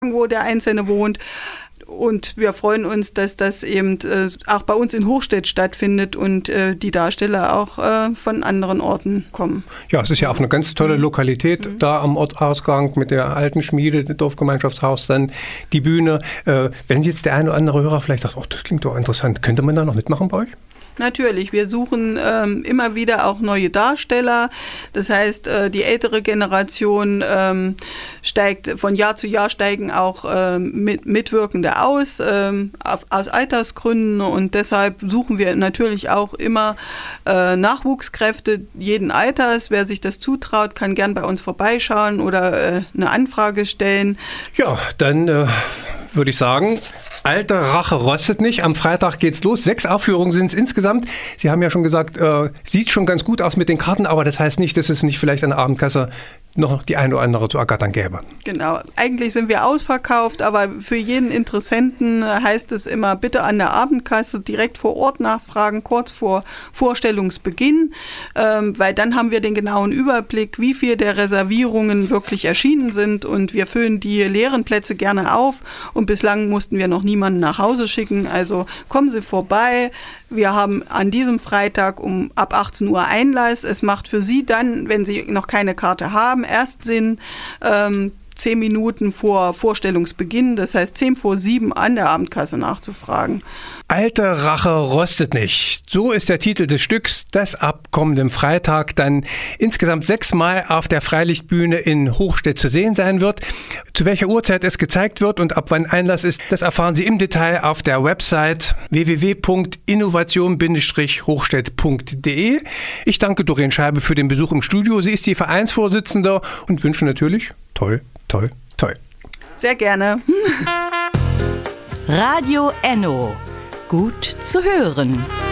wo der Einzelne wohnt. Und wir freuen uns, dass das eben auch bei uns in Hochstedt stattfindet und die Darsteller auch von anderen Orten kommen. Ja, es ist ja auch eine ganz tolle Lokalität da am Ortsausgang mit der alten Schmiede, dem Dorfgemeinschaftshaus, dann die Bühne. Wenn jetzt der eine oder andere Hörer vielleicht sagt, das klingt doch interessant, könnte man da noch mitmachen bei euch? Natürlich, wir suchen immer wieder auch neue Darsteller. Das heißt, die ältere Generation steigt von Jahr zu Jahr, steigen auch Mitwirkende aus Altersgründen, und deshalb suchen wir natürlich auch immer Nachwuchskräfte jeden Alters. Wer sich das zutraut, kann gern bei uns vorbeischauen oder eine Anfrage stellen. Ja, dann würde ich sagen, alte Rache rostet nicht. Am Freitag geht's los. 6 Aufführungen sind es insgesamt. Sie haben ja schon gesagt, sieht schon ganz gut aus mit den Karten, aber das heißt nicht, dass es nicht vielleicht an der Abendkasse noch die eine oder andere zu ergattern gäbe. Genau. Eigentlich sind wir ausverkauft, aber für jeden Interessenten heißt es immer, bitte an der Abendkasse direkt vor Ort nachfragen, kurz vor Vorstellungsbeginn, weil dann haben wir den genauen Überblick, wie viel der Reservierungen wirklich erschienen sind, und wir füllen die leeren Plätze gerne auf, und bislang mussten wir noch niemanden nach Hause schicken. Also kommen Sie vorbei. Wir haben an diesem Freitag ab 18 Uhr Einlass. Es macht für Sie dann, wenn Sie noch keine Karte haben, erst Sinn, 10 Minuten vor Vorstellungsbeginn, das heißt 6:50 an der Abendkasse nachzufragen. Alte Rache rostet nicht. So ist der Titel des Stücks, das ab kommendem Freitag dann insgesamt 6 Mal auf der Freilichtbühne in Hochstedt zu sehen sein wird. Zu welcher Uhrzeit es gezeigt wird und ab wann Einlass ist, das erfahren Sie im Detail auf der Website www.innovation-hochstedt.de. Ich danke Doreen Scheibe für den Besuch im Studio. Sie ist die Vereinsvorsitzende und wünsche natürlich toi, toi, toi. Sehr gerne. Radio Enno. Gut zu hören.